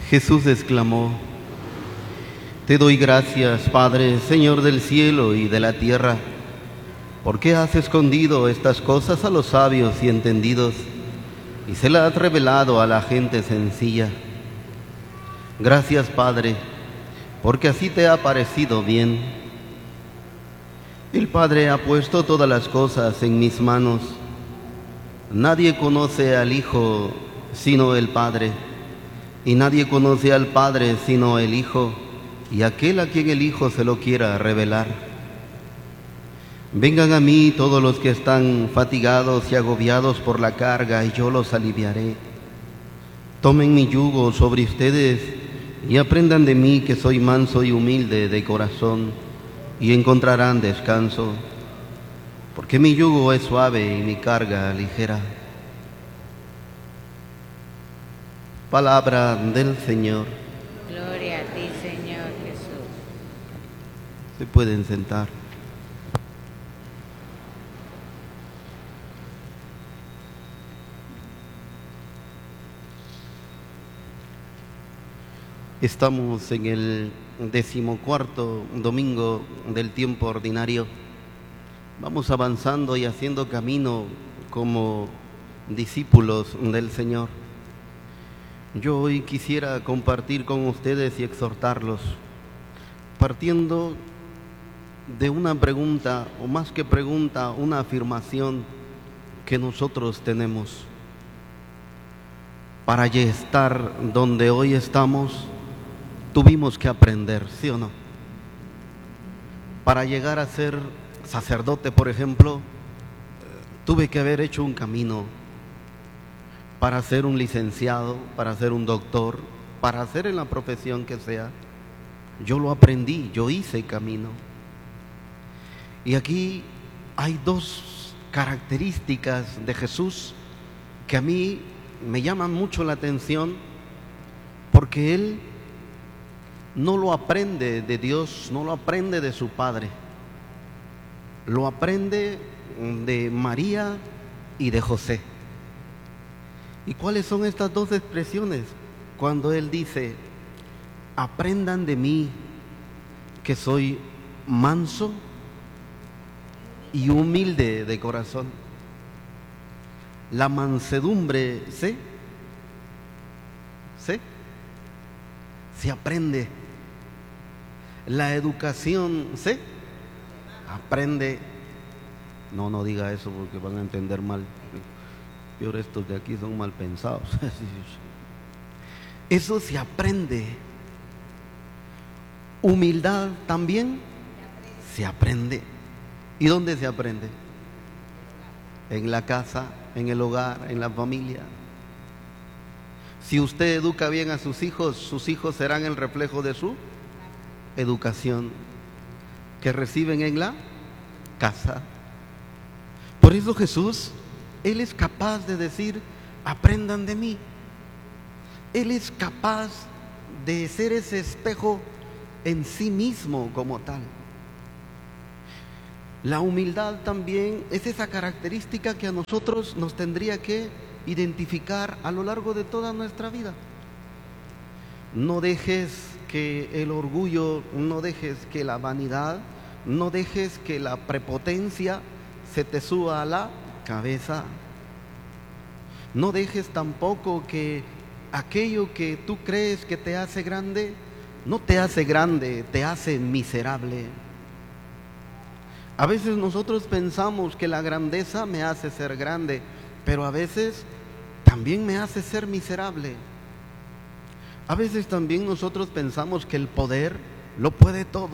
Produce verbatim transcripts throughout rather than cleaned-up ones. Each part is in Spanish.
Jesús exclamó: Te doy gracias, Padre, Señor del cielo y de la tierra, porque has escondido estas cosas a los sabios y entendidos y se las has revelado a la gente sencilla. Gracias, Padre, porque así te ha parecido bien. El Padre ha puesto todas las cosas en mis manos. Nadie conoce al Hijo sino el Padre, y nadie conoce al Padre sino el Hijo, y aquel a quien el Hijo se lo quiera revelar. Vengan a mí todos los que están fatigados y agobiados por la carga, y yo los aliviaré. Tomen mi yugo sobre ustedes y aprendan de mí, que soy manso y humilde de corazón, y encontrarán descanso, porque mi yugo es suave y mi carga ligera. Palabra del Señor. Gloria a ti, Señor Jesús. Se pueden sentar. Estamos en el decimocuarto domingo del tiempo ordinario. Vamos avanzando y haciendo camino como discípulos del Señor. Yo hoy quisiera compartir con ustedes y exhortarlos, partiendo de una pregunta, o más que pregunta, una afirmación que nosotros tenemos. Para estar donde hoy estamos, tuvimos que aprender, ¿sí o no? Para llegar a ser sacerdote, por ejemplo, tuve que haber hecho un camino. Para ser un licenciado, para ser un doctor, para ser en la profesión que sea, yo lo aprendí, yo hice camino. Y aquí hay dos características de Jesús que a mí me llaman mucho la atención, porque Él no lo aprende de Dios, no lo aprende de su Padre, lo aprende de María y de José. ¿Y cuáles son estas dos expresiones? Cuando Él dice: aprendan de mí, que soy manso y humilde de corazón. La mansedumbre, ¿sí? ¿Sí? Se aprende. La educación, ¿sí? Aprende. No, no diga eso porque van a entender mal. Peor, estos de aquí son mal pensados. Eso se aprende. Humildad también se aprende. ¿Y dónde se aprende? En la casa, en el hogar, en la familia. Si usted educa bien a sus hijos, sus hijos serán el reflejo de su educación que reciben en la casa. Por eso Jesús, Él es capaz de decir: aprendan de mí. Él es capaz de ser ese espejo en sí mismo como tal. La humildad también es esa característica que a nosotros nos tendría que identificar a lo largo de toda nuestra vida. No dejes que el orgullo, no dejes que la vanidad, no dejes que la prepotencia se te suba a la cabeza. No dejes tampoco que aquello que tú crees que te hace grande, no te hace grande, te hace miserable. A veces nosotros pensamos que la grandeza me hace ser grande, pero a veces también me hace ser miserable. A veces también nosotros pensamos que el poder lo puede todo.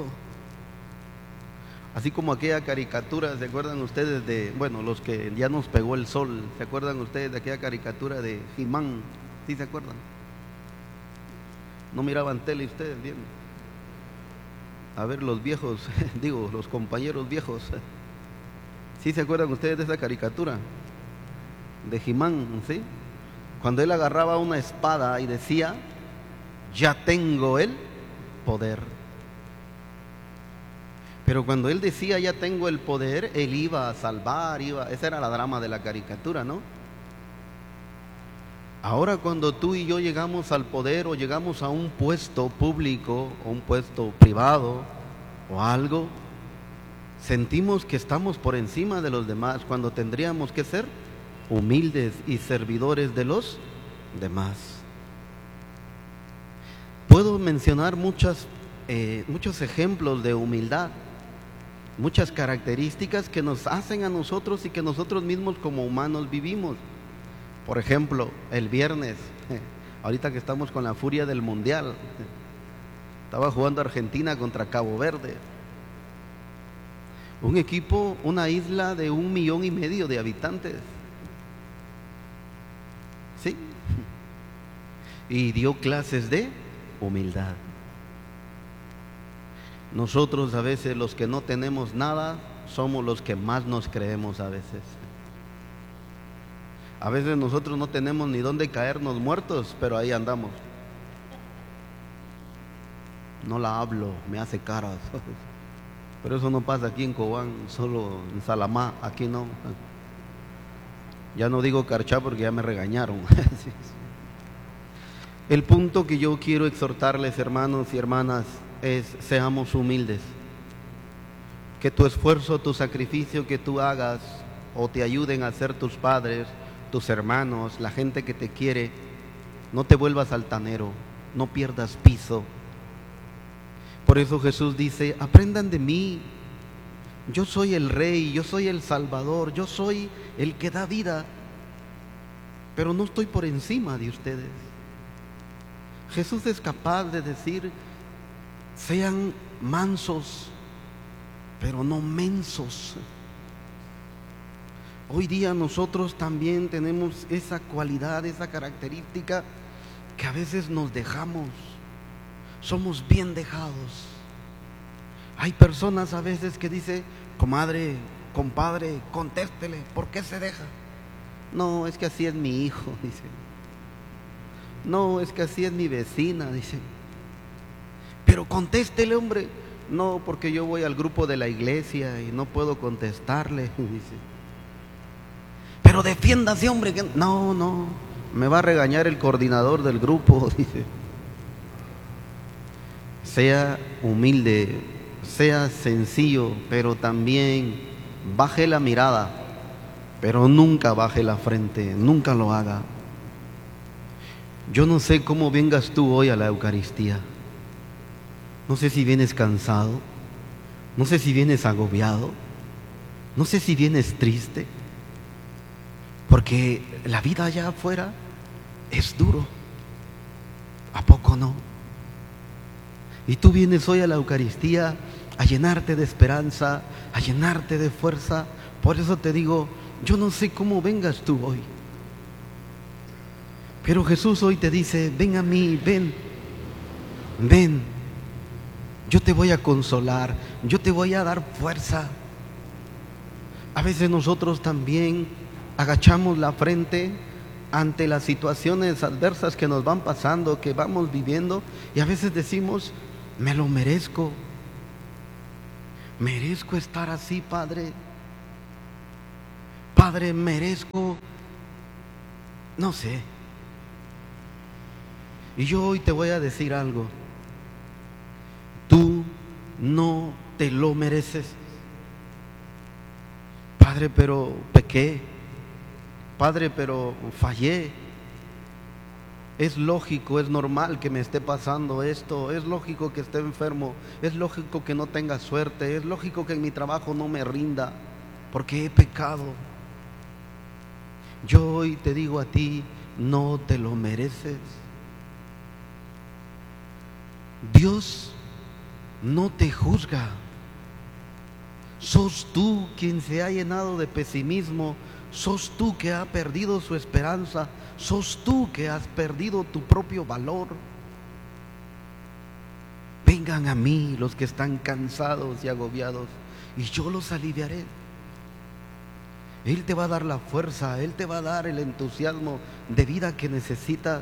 Así como aquella caricatura, ¿se acuerdan ustedes de, bueno, los que ya nos pegó el sol, ¿se acuerdan ustedes de aquella caricatura de He-Man? ¿Sí se acuerdan? ¿No miraban tele ustedes bien? A ver, los viejos, digo, los compañeros viejos, ¿sí se acuerdan ustedes de esa caricatura? De He-Man, ¿sí? Cuando él agarraba una espada y decía: ya tengo el poder. Pero cuando él decía ya tengo el poder, él iba a salvar, iba, esa era la drama de la caricatura, ¿no? Ahora cuando tú y yo llegamos al poder o llegamos a un puesto público o un puesto privado o algo, sentimos que estamos por encima de los demás cuando tendríamos que ser humildes y servidores de los demás. Puedo mencionar muchas, eh, muchos ejemplos de humildad, muchas características que nos hacen a nosotros y que nosotros mismos como humanos vivimos. Por ejemplo, el viernes, ahorita que estamos con la furia del mundial, estaba jugando Argentina contra Cabo Verde. Un equipo, una isla de un millón y medio de habitantes. ¿Sí? Y dio clases de humildad. Nosotros a veces los que no tenemos nada somos los que más nos creemos a veces. A veces nosotros no tenemos ni dónde caernos muertos, pero ahí andamos. No la hablo, me hace caras. Pero eso no pasa aquí en Cobán, solo en Salamá, aquí no. Ya no digo Carchá porque ya me regañaron. El punto que yo quiero exhortarles, hermanos y hermanas, es seamos humildes. Que tu esfuerzo, tu sacrificio que tú hagas o te ayuden a ser tus padres, tus hermanos, la gente que te quiere, no te vuelvas altanero, no pierdas piso. Por eso Jesús dice, aprendan de mí, yo soy el Rey, yo soy el Salvador, yo soy el que da vida, pero no estoy por encima de ustedes. Jesús es capaz de decir, sean mansos, pero no mensos. Hoy día nosotros también tenemos esa cualidad, esa característica que a veces nos dejamos, somos bien dejados. Hay personas a veces que dicen, comadre, compadre, contéstele, ¿por qué se deja? No, es que así es mi hijo, dice. No, es que así es mi vecina, dice. Pero contéstele, hombre. No, porque yo voy al grupo de la iglesia y no puedo contestarle, dice. Pero defiéndase, hombre. Que... No, no, me va a regañar el coordinador del grupo, dice. Sea humilde, sea sencillo, pero también baje la mirada, pero nunca baje la frente, nunca lo haga. Yo no sé cómo vengas tú hoy a la Eucaristía. No sé si vienes cansado, no sé si vienes agobiado, no sé si vienes triste, porque la vida allá afuera es duro. ¿A poco no? Y tú vienes hoy a la Eucaristía a llenarte de esperanza, a llenarte de fuerza. Por eso te digo, yo no sé cómo vengas tú hoy, pero Jesús hoy te dice, ven a mí, ven, ven. Yo te voy a consolar, yo te voy a dar fuerza. A veces nosotros también agachamos la frente ante las situaciones adversas que nos van pasando, que vamos viviendo, y a veces decimos, me lo merezco. Merezco estar así, Padre. Padre, merezco, no sé. Y yo hoy te voy a decir algo. Tú no te lo mereces. Padre, pero pequé. Padre, pero fallé. Es lógico, es normal que me esté pasando esto. Es lógico que esté enfermo. Es lógico que no tenga suerte. Es lógico que en mi trabajo no me rinda, porque he pecado. Yo hoy te digo a ti, no te lo mereces. Dios no te juzga. Sos tú quien se ha llenado de pesimismo. Sos tú que ha perdido su esperanza. Sos tú que has perdido tu propio valor. Vengan a mí los que están cansados y agobiados, y yo los aliviaré. Él te va a dar la fuerza, Él te va a dar el entusiasmo de vida que necesitas.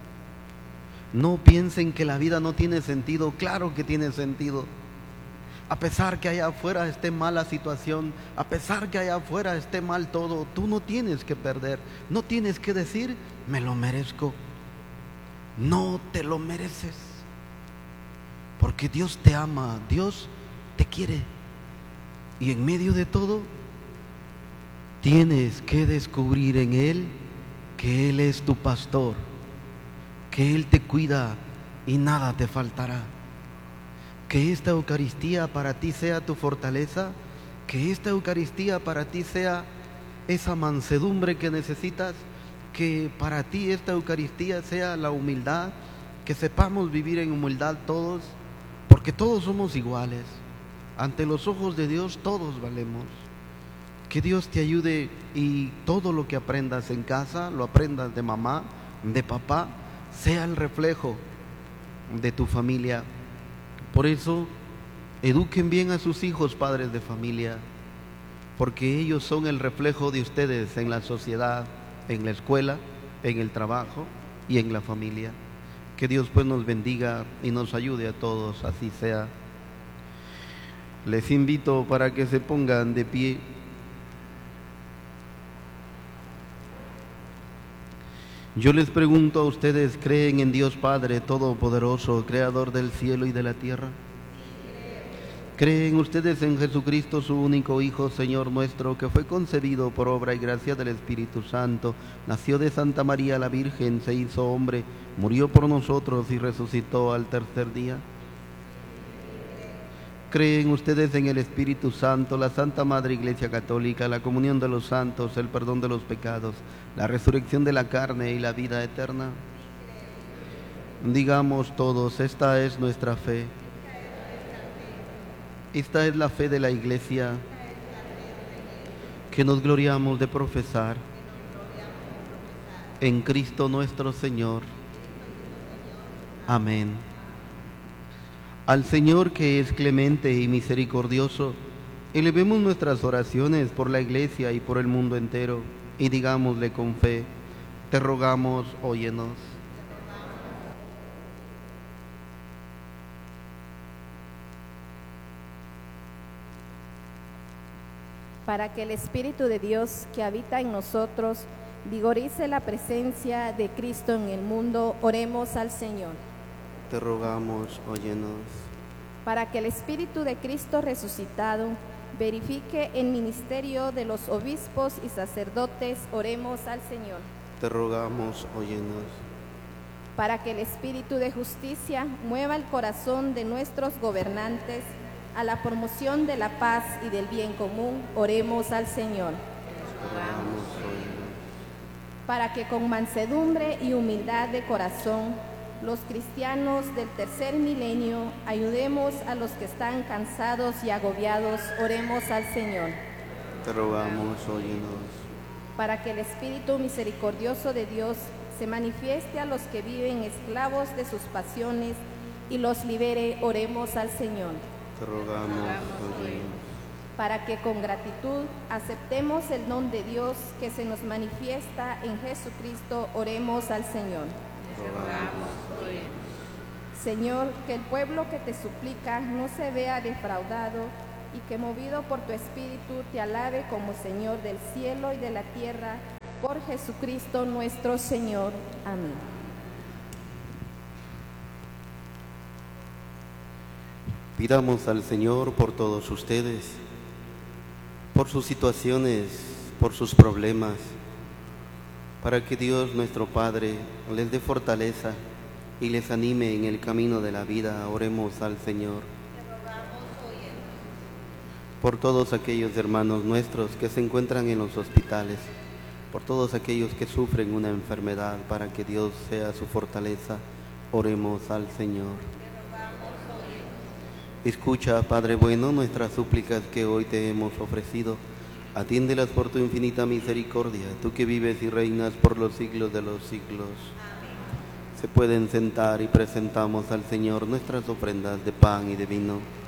No piensen que la vida no tiene sentido. Claro que tiene sentido. A pesar que allá afuera esté mal la situación, a pesar que allá afuera esté mal todo, tú no tienes que perder, no tienes que decir, me lo merezco. No te lo mereces, porque Dios te ama, Dios te quiere. Y en medio de todo, tienes que descubrir en Él que Él es tu pastor, que Él te cuida y nada te faltará. Que esta Eucaristía para ti sea tu fortaleza, que esta Eucaristía para ti sea esa mansedumbre que necesitas, que para ti esta Eucaristía sea la humildad, que sepamos vivir en humildad todos, porque todos somos iguales. Ante los ojos de Dios todos valemos. Que Dios te ayude y todo lo que aprendas en casa, lo aprendas de mamá, de papá, sea el reflejo de tu familia. Por eso, eduquen bien a sus hijos, padres de familia, porque ellos son el reflejo de ustedes en la sociedad, en la escuela, en el trabajo y en la familia. Que Dios pues nos bendiga y nos ayude a todos, así sea. Les invito para que se pongan de pie. Yo les pregunto a ustedes, ¿creen en Dios Padre Todopoderoso, Creador del cielo y de la tierra? ¿Creen ustedes en Jesucristo, su único Hijo, Señor nuestro, que fue concebido por obra y gracia del Espíritu Santo, nació de Santa María la Virgen, se hizo hombre, murió por nosotros y resucitó al tercer día? ¿Creen ustedes en el Espíritu Santo, la Santa Madre Iglesia Católica, la comunión de los santos, el perdón de los pecados, la resurrección de la carne y la vida eterna? Digamos todos, esta es nuestra fe. Esta es la fe de la Iglesia que nos gloriamos de profesar en Cristo nuestro Señor. Amén. Al Señor, que es clemente y misericordioso, elevemos nuestras oraciones por la Iglesia y por el mundo entero, y digámosle con fe, te rogamos, óyenos. Para que el Espíritu de Dios que habita en nosotros vigorice la presencia de Cristo en el mundo, oremos al Señor. Te rogamos, óyenos. Para que el Espíritu de Cristo resucitado verifique el ministerio de los obispos y sacerdotes, oremos al Señor. Te rogamos, óyenos. Para que el Espíritu de justicia mueva el corazón de nuestros gobernantes a la promoción de la paz y del bien común, oremos al Señor. Te rogamos, óyenos. Para que con mansedumbre y humildad de corazón los cristianos del tercer milenio ayudemos a los que están cansados y agobiados, oremos al Señor. Te rogamos, óyenos. Para que el Espíritu misericordioso de Dios se manifieste a los que viven esclavos de sus pasiones y los libere, oremos al Señor. Te rogamos, óyenos. Para que con gratitud aceptemos el don de Dios que se nos manifiesta en Jesucristo, oremos al Señor. Señor, que el pueblo que te suplica no se vea defraudado y que movido por tu Espíritu te alabe como Señor del cielo y de la tierra, por Jesucristo nuestro Señor. Amén. Pidamos al Señor por todos ustedes, por sus situaciones, por sus problemas, para que Dios nuestro Padre les dé fortaleza y les anime en el camino de la vida. Oremos al Señor. Por todos aquellos hermanos nuestros que se encuentran en los hospitales, por todos aquellos que sufren una enfermedad, para que Dios sea su fortaleza, oremos al Señor. Escucha, Padre bueno, nuestras súplicas que hoy te hemos ofrecido. Atiéndelas por tu infinita misericordia, tú que vives y reinas por los siglos de los siglos. Amén. Se pueden sentar y presentamos al Señor nuestras ofrendas de pan y de vino.